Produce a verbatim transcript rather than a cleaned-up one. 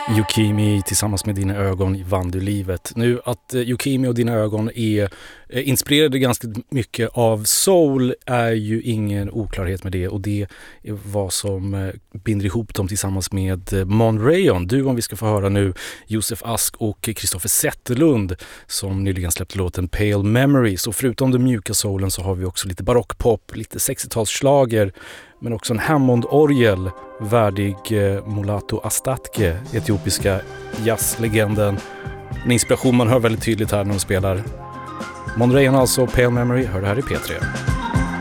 Yukimi tillsammans med Dina ögon i Vandulivet. Nu att Yukimi och Dina ögon är inspirerade ganska mycket av soul är ju ingen oklarhet med det, och det är vad som binder ihop dem tillsammans med Mon Rayon. Du, om vi ska få höra nu Josef Ask och Kristoffer Zetterlund som nyligen släppte låten Pale Memories, och förutom den mjuka soulen så har vi också lite barockpop, lite sextiotalsslager, men också en Hammond-orgel värdig eh, Mulatu Astatke, etiopiska jazzlegenden. En inspiration man hör väldigt tydligt här när de spelar. Mon Rayon alltså, Pale Memory, hör det här i P tre.